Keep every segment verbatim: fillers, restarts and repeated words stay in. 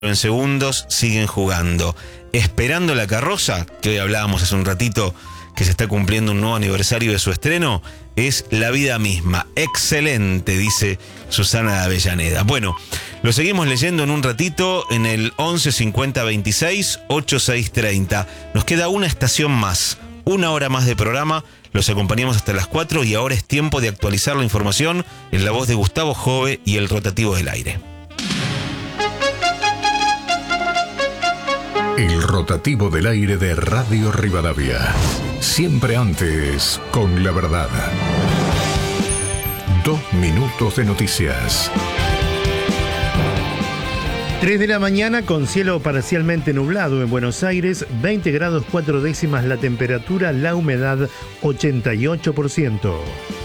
en segundos siguen jugando. Esperando la carroza, que hoy hablábamos hace un ratito que se está cumpliendo un nuevo aniversario de su estreno, es la vida misma. Excelente, dice Susana de Avellaneda. Bueno, lo seguimos leyendo en un ratito en el once cincuenta veintiséis ochenta y seis treinta. Nos queda una estación más, una hora más de programa. Los acompañamos hasta las cuatro y ahora es tiempo de actualizar la información en la voz de Gustavo Jove y el rotativo del aire. El rotativo del aire de Radio Rivadavia. Siempre antes, con la verdad. Dos minutos de noticias. tres de la mañana con cielo parcialmente nublado en Buenos Aires, veinte grados cuatro décimas la temperatura, la humedad ochenta y ocho por ciento.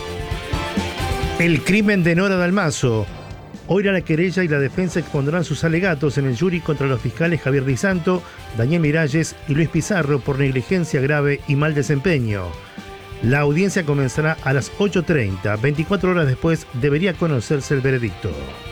El crimen de Nora Dalmazo. Hoy la querella y la defensa expondrán sus alegatos en el jury contra los fiscales Javier Di Santo, Daniel Miralles y Luis Pizarro por negligencia grave y mal desempeño. La audiencia comenzará a las ocho treinta. veinticuatro horas después debería conocerse el veredicto.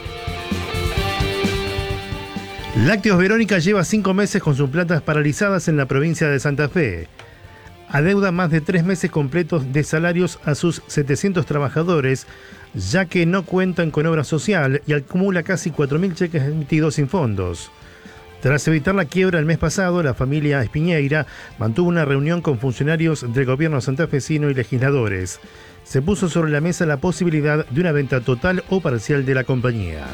Lácteos Verónica lleva cinco meses con sus plantas paralizadas en la provincia de Santa Fe. Adeuda más de tres meses completos de salarios a sus setecientos trabajadores, ya que no cuentan con obra social y acumula casi cuatro mil cheques emitidos sin fondos. Tras evitar la quiebra el mes pasado, la familia Espiñeira mantuvo una reunión con funcionarios del gobierno santafesino y legisladores. Se puso sobre la mesa la posibilidad de una venta total o parcial de la compañía.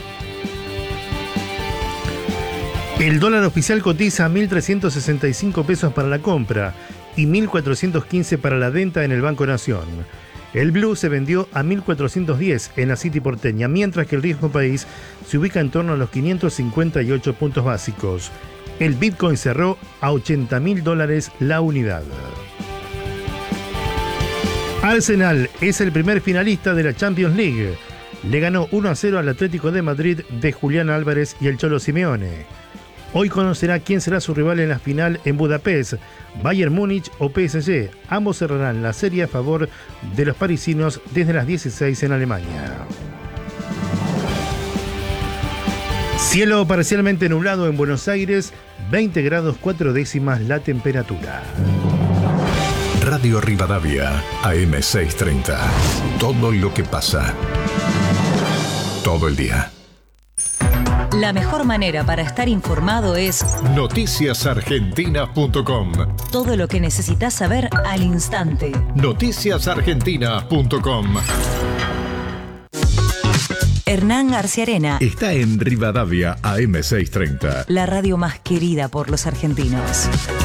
El dólar oficial cotiza a mil trescientos sesenta y cinco pesos para la compra y mil cuatrocientos quince para la venta en el Banco Nación. El blue se vendió a mil cuatrocientos diez en la City porteña, mientras que el riesgo país se ubica en torno a los quinientos cincuenta y ocho puntos básicos. El Bitcoin cerró a ochenta mil dólares la unidad. Arsenal es el primer finalista de la Champions League. Le ganó uno a cero al Atlético de Madrid de Julián Álvarez y el Cholo Simeone. Hoy conocerá quién será su rival en la final en Budapest, Bayern Múnich o P S G. Ambos cerrarán la serie a favor de los parisinos desde las dieciséis en Alemania. Cielo parcialmente nublado en Buenos Aires, veinte grados cuatro décimas la temperatura. Radio Rivadavia, A M seiscientos treinta. Todo lo que pasa. Todo el día. La mejor manera para estar informado es noticias argentinas punto com. Todo lo que necesitas saber al instante. noticias argentinas punto com. Hernán Arciarena está en Rivadavia A M seiscientos treinta. La radio más querida por los argentinos.